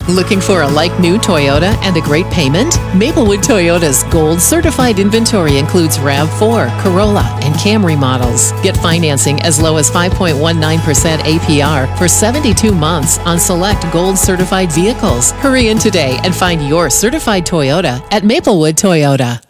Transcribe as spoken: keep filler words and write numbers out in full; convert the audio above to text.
Looking for a like-new Toyota and a great payment? Maplewood Toyota's Gold Certified inventory includes RAV four, Corolla, and Camry models. Get financing as low as five point one nine percent A P R for seventy-two months on select Gold Certified vehicles. Hurry in today and find your certified Toyota at Maplewood Toyota.